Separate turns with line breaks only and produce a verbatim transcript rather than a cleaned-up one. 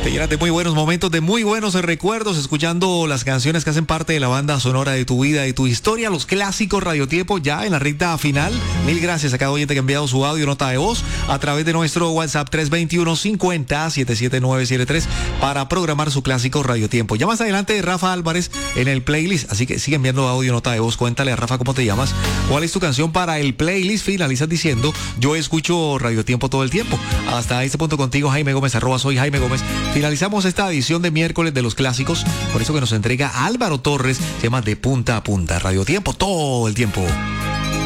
Te llenas de muy buenos momentos, de muy buenos recuerdos, escuchando las canciones que hacen parte de la banda sonora de tu vida y tu historia, los clásicos Radiotiempo ya en la recta final. Mil gracias a cada oyente que ha enviado su audio, nota de voz, a través de nuestro WhatsApp tres dos uno, cincuenta, setenta y siete nueve siete tres para programar su clásico Radiotiempo. Ya más adelante Rafa Álvarez en el playlist, así que sigue enviando audio, nota de voz. Cuéntale a Rafa cómo te llamas, cuál es tu canción para el playlist. Finalizas diciendo: yo escucho Radiotiempo todo el tiempo. Hasta este punto contigo, Jaime Gómez, arroba soy Jaime Gómez. Finalizamos esta edición de miércoles de los clásicos, por eso que nos entrega Álvaro Torres, se llama De Punta a Punta. Radiotiempo todo el tiempo.